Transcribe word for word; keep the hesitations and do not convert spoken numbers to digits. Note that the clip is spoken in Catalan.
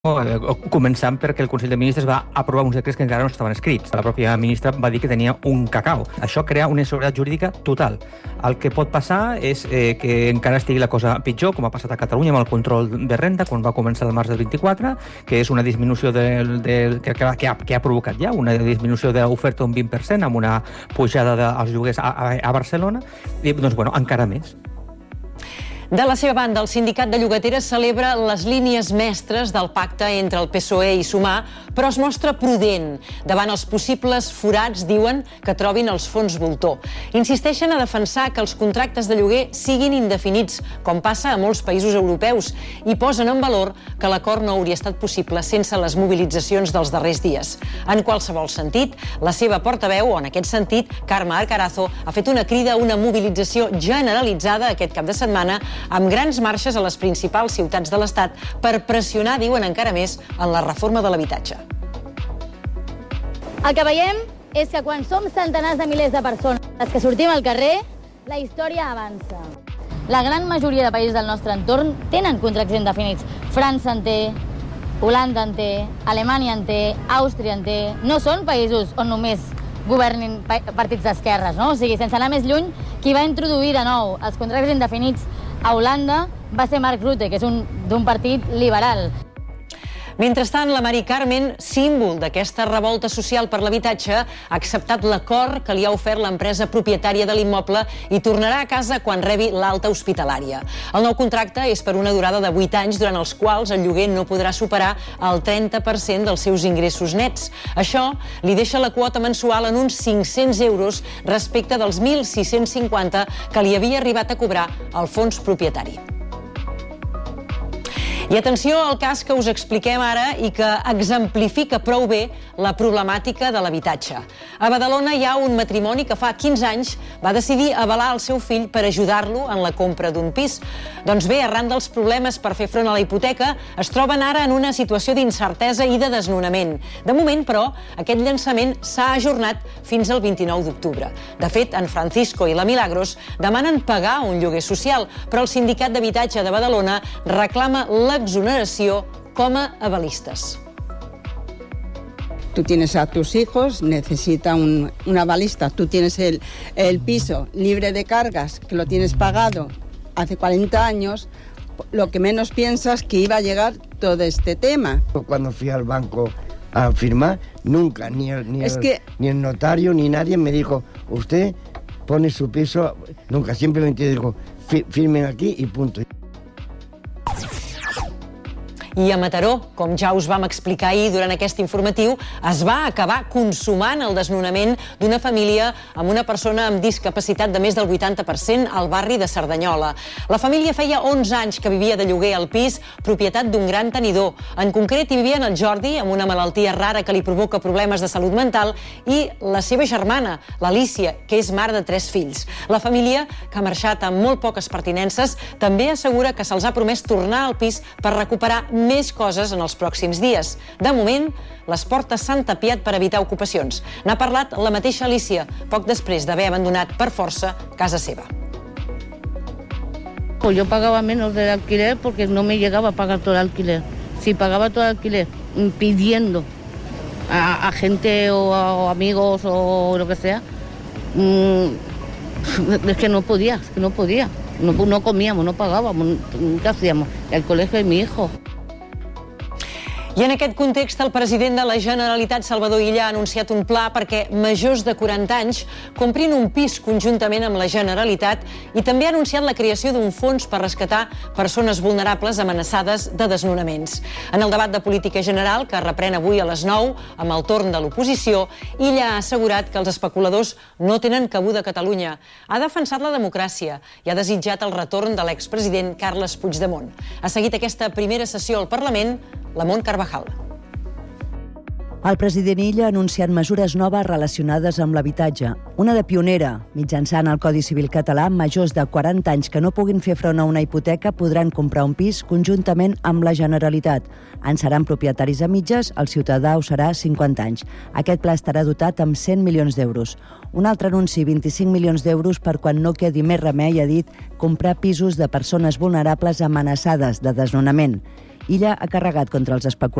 Començant perquè el Consell de Ministres va aprovar uns decrets que encara no estaven escrits. La pròpia ministra va dir que tenia un cacao. Això crea una inseguretat jurídica total. El que pot passar és eh, que encara estigui la cosa pitjor, com ha passat a Catalunya amb el control de renda, quan va començar el març del vint-i-quatre, que és una disminució del, del, que, que, ha, que ha provocat ja una disminució de l'oferta d'un vint per cent amb una pujada dels lloguers a, a, a Barcelona, i doncs, bueno, encara més. De la seva banda, el sindicat de llogateres celebra les línies mestres del pacte entre el P S O E i Sumar, però es mostra prudent davant els possibles forats, diuen, que trobin els fons voltor. Insisteixen a defensar que els contractes de lloguer siguin indefinits, com passa a molts països europeus, i posen en valor que l'acord no hauria estat possible sense les mobilitzacions dels darrers dies. En qualsevol sentit, la seva portaveu, o en aquest sentit, Carme Arcarazo, ha fet una crida a una mobilització generalitzada aquest cap de setmana amb grans marxes a les principals ciutats de l'Estat per pressionar, diuen encara més, en la reforma de l'habitatge. El que veiem és que quan som centenars de milers de persones les que sortim al carrer, la història avança. La gran majoria de països del nostre entorn tenen contractes indefinits. França en té, Holanda en té, Alemanya en té, Àustria en té. No són països on només governin partits d'esquerres, no? O sigui, sense anar més lluny, qui va introduir de nou els contractes indefinits a Holanda va ser Mark Rutte, que és un, d'un partit liberal. Mentrestant, la Mari Carmen, símbol d'aquesta revolta social per l'habitatge, ha acceptat l'acord que li ha ofert l'empresa propietària de l'immoble i tornarà a casa quan rebi l'alta hospitalària. El nou contracte és per una durada de vuit anys, durant els quals el lloguer no podrà superar el trenta per cent dels seus ingressos nets. Això li deixa la quota mensual en uns cinc-cents euros respecte dels mil sis-cents cinquanta que li havia arribat a cobrar el fons propietari. I atenció al cas que us expliquem ara i que exemplifica prou bé la problemàtica de l'habitatge. A Badalona hi ha un matrimoni que fa quinze anys va decidir avalar el seu fill per ajudar-lo en la compra d'un pis. Doncs bé, arran dels problemes per fer front a la hipoteca, es troben ara en una situació d'incertesa i de desnonament. De moment, però, aquest llançament s'ha ajornat fins al vint-i-nou d'octubre. De fet, en Francisco i la Milagros demanen pagar un lloguer social, però el Sindicat d'Habitatge de Badalona reclama la exoneració com a avalistes. Tú tienes a tus hijos, necesita un, un avalista. Tú tienes el, el piso libre de cargas, que lo tienes pagado hace cuarenta años. Lo que menos piensas que iba a llegar todo este tema. Cuando fui al banco a firmar, nunca, ni el, ni el, que... ni el notario, ni nadie me dijo, usted pone su piso, nunca, simplemente dijo, firmen aquí y punto. I a Mataró, com ja us vam explicar ahir durant aquest informatiu, es va acabar consumant el desnonament d'una família amb una persona amb discapacitat de més del vuitanta per cent al barri de Cerdanyola. La família feia onze anys que vivia de lloguer al pis, propietat d'un gran tenidor. En concret, hi vivien el Jordi, amb una malaltia rara que li provoca problemes de salut mental, i la seva germana, l'Alícia, que és mare de tres fills. La família, que ha marxat amb molt poques pertinences, també assegura que se'ls ha promès tornar al pis per recuperar més coses en els pròxims dies. De moment, les portes s'han tapiat per evitar ocupacions. N'ha parlat la mateixa Alicia, poc després d'haver abandonat per força casa seva. Yo pagaba menos del alquiler porque no me llegaba a pagar todo el alquiler. Si pagaba todo el alquiler pidiendo a, a gente o a amigos o lo que sea, mmm, es que no podía, es que no podía. No, no comíamos, no pagábamos, ¿qué hacíamos? El colegio de mi hijo. I en aquest context, el president de la Generalitat, Salvador Illa, ha anunciat un pla perquè majors de quaranta anys comprin un pis conjuntament amb la Generalitat i també ha anunciat la creació d'un fons per rescatar persones vulnerables amenaçades de desnonaments. En el debat de política general, que reprèn avui a les nou, amb el torn de l'oposició, Illa ha assegurat que els especuladors no tenen cabuda a Catalunya. Ha defensat la democràcia i ha desitjat el retorn de l'expresident Carles Puigdemont. Ha seguit aquesta primera sessió al Parlament Lamont Carvajal. El president Illa ha anunciat mesures noves relacionades amb l'habitatge. Una de pionera. Mitjançant el Codi Civil català, majors de quaranta anys que no puguin fer front a una hipoteca podran comprar un pis conjuntament amb la Generalitat. En seran propietaris a mitges, el ciutadà ho serà cinquanta anys. Aquest pla estarà dotat amb cent milions d'euros. Un altre anunci, vint-i-cinc milions d'euros per quan no quedi més remei, ha dit, comprar pisos de persones vulnerables amenaçades de desnonament. Illa ha carregat contra els especuladors